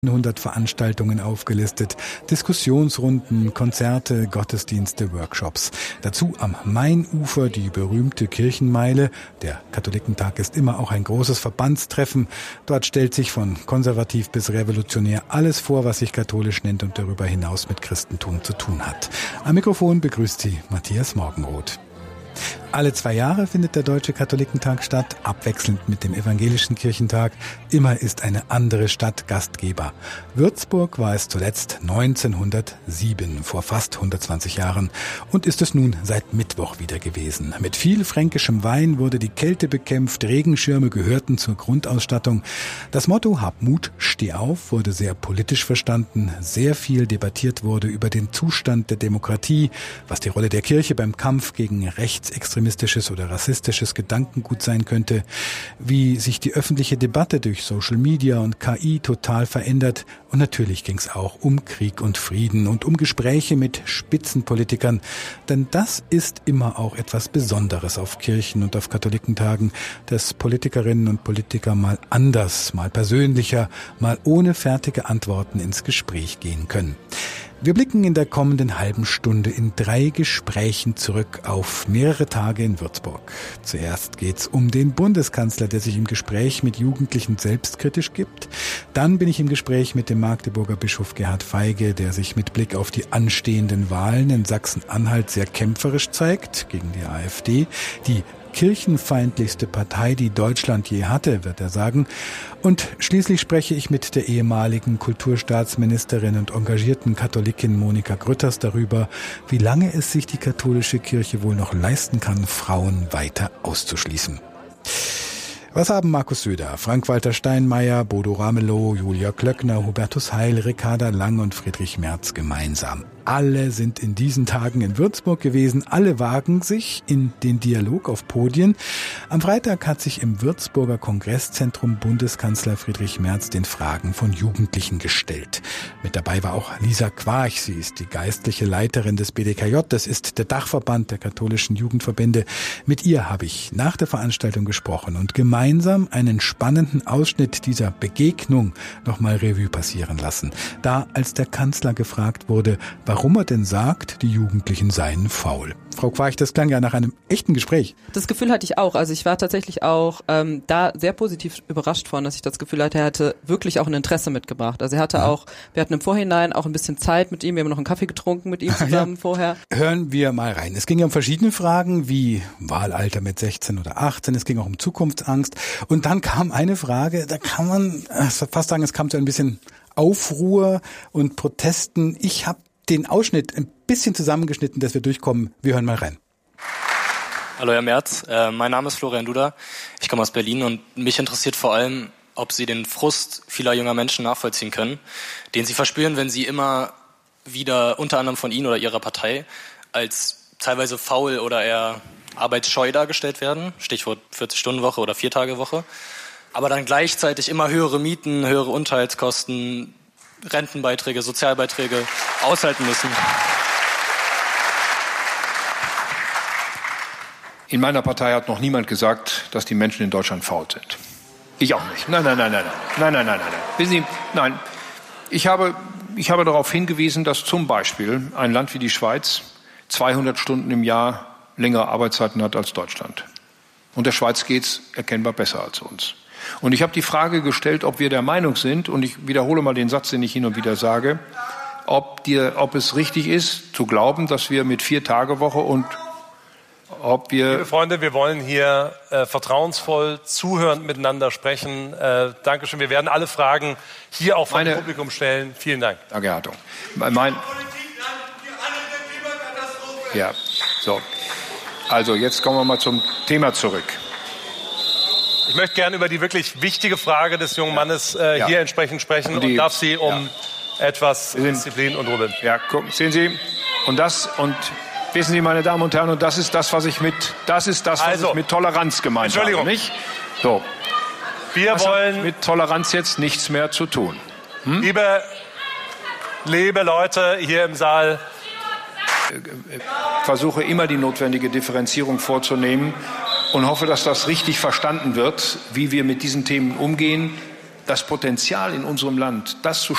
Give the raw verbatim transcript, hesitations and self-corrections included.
hundert Veranstaltungen aufgelistet, Diskussionsrunden, Konzerte, Gottesdienste, Workshops. Dazu am Mainufer die berühmte Kirchenmeile. Der Katholikentag ist immer auch ein großes Verbandstreffen. Dort stellt sich von konservativ bis revolutionär alles vor, was sich katholisch nennt und darüber hinaus mit Christentum zu tun hat. Am Mikrofon begrüßt Sie Matthias Morgenroth. Alle zwei Jahre findet der Deutsche Katholikentag statt, abwechselnd mit dem Evangelischen Kirchentag. Immer ist eine andere Stadt Gastgeber. Würzburg war es zuletzt neunzehnhundertsieben, vor fast hundertzwanzig Jahren, und ist es nun seit Mittwoch wieder gewesen. Mit viel fränkischem Wein wurde die Kälte bekämpft, Regenschirme gehörten zur Grundausstattung. Das Motto "Hab Mut, steh auf" wurde sehr politisch verstanden. Sehr viel debattiert wurde über den Zustand der Demokratie, was die Rolle der Kirche beim Kampf gegen rechtsextremistisches oder rassistisches Gedankengut sein könnte, wie sich die öffentliche Debatte durch Social Media und K I total verändert. Und natürlich ging es auch um Krieg und Frieden und um Gespräche mit Spitzenpolitikern. Denn das ist immer auch etwas Besonderes auf Kirchen- und auf Katholikentagen, dass Politikerinnen und Politiker mal anders, mal persönlicher, mal ohne fertige Antworten ins Gespräch gehen können. Wir blicken in der kommenden halben Stunde in drei Gesprächen zurück auf mehrere Tage in Würzburg. Zuerst geht's um den Bundeskanzler, der sich im Gespräch mit Jugendlichen selbstkritisch gibt. Dann bin ich im Gespräch mit dem Magdeburger Bischof Gerhard Feige, der sich mit Blick auf die anstehenden Wahlen in Sachsen-Anhalt sehr kämpferisch zeigt gegen die AfD. Die kirchenfeindlichste Partei, die Deutschland je hatte, wird er sagen. Und schließlich spreche ich mit der ehemaligen Kulturstaatsministerin und engagierten Katholikin Monika Grütters darüber, wie lange es sich die katholische Kirche wohl noch leisten kann, Frauen weiter auszuschließen. Was haben Markus Söder, Frank-Walter Steinmeier, Bodo Ramelow, Julia Klöckner, Hubertus Heil, Ricarda Lang und Friedrich Merz gemeinsam? Alle sind in diesen Tagen in Würzburg gewesen. Alle wagen sich in den Dialog auf Podien. Am Freitag hat sich im Würzburger Kongresszentrum Bundeskanzler Friedrich Merz den Fragen von Jugendlichen gestellt. Mit dabei war auch Lisa Quarch. Sie ist die geistliche Leiterin des B D K J. Das ist der Dachverband der katholischen Jugendverbände. Mit ihr habe ich nach der Veranstaltung gesprochen und gemeinsam einen spannenden Ausschnitt dieser Begegnung nochmal Revue passieren lassen. Da, als der Kanzler gefragt wurde, warum er denn sagt, die Jugendlichen seien faul. Frau Quarch, das klang ja nach einem echten Gespräch. Das Gefühl hatte ich auch. Also ich war tatsächlich auch ähm, da sehr positiv überrascht von, dass ich das Gefühl hatte, er hatte wirklich auch ein Interesse mitgebracht. Also er hatte ja. auch, wir hatten im Vorhinein auch ein bisschen Zeit mit ihm, wir haben noch einen Kaffee getrunken mit ihm zusammen ja. vorher. Hören wir mal rein. Es ging ja um verschiedene Fragen, wie Wahlalter mit sechzehn oder achtzehn, es ging auch um Zukunftsangst. Und dann kam eine Frage, da kann man fast sagen, es kam zu ein bisschen Aufruhr und Protesten. Ich habe den Ausschnitt ein bisschen zusammengeschnitten, dass wir durchkommen. Wir hören mal rein. Hallo Herr Merz, äh, mein Name ist Florian Duda. Ich komme aus Berlin und mich interessiert vor allem, ob Sie den Frust vieler junger Menschen nachvollziehen können, den sie verspüren, wenn sie immer wieder unter anderem von Ihnen oder Ihrer Partei als teilweise faul oder eher arbeitsscheu dargestellt werden. Stichwort vierzig-Stunden-Woche oder Vier-Tage-Woche. Aber dann gleichzeitig immer höhere Mieten, höhere Unterhaltskosten, Rentenbeiträge, Sozialbeiträge aushalten müssen. In meiner Partei hat noch niemand gesagt, dass die Menschen in Deutschland faul sind. Ich auch nicht. Nein, nein, nein, nein, nein, nein, nein, nein, nein. Wissen Sie, nein. Ich habe, ich habe darauf hingewiesen, dass zum Beispiel ein Land wie die Schweiz zweihundert Stunden im Jahr längere Arbeitszeiten hat als Deutschland. Und der Schweiz geht's erkennbar besser als uns. Und ich habe die Frage gestellt, ob wir der Meinung sind, und ich wiederhole mal den Satz, den ich hin und wieder sage, ob, dir, ob es richtig ist, zu glauben, dass wir mit Vier-Tage-Woche und ob wir... Liebe Freunde, wir wollen hier äh, vertrauensvoll, zuhörend miteinander sprechen. Äh, Dankeschön. Wir werden alle Fragen hier auch vom Publikum stellen. Vielen Dank. Danke, Herr Hartung. Mein, ja, so. Also, jetzt kommen wir mal zum Thema zurück. Ich möchte gerne über die wirklich wichtige Frage des jungen Mannes äh, ja. hier entsprechend sprechen und, die, und darf Sie um ja. etwas sind, Disziplin und Ruhe. Ja, gucken, sehen Sie, und das, und wissen Sie, meine Damen und Herren, und das ist das, was ich mit, das ist das, was also, ich mit Toleranz gemeint habe, nicht? So. Wir das wollen hat mit Toleranz jetzt nichts mehr zu tun. Hm? Liebe, liebe Leute hier im Saal, ich versuche immer die notwendige Differenzierung vorzunehmen und hoffe, dass das richtig verstanden wird, wie wir mit diesen Themen umgehen. das Potenzial in unserem Land, das zu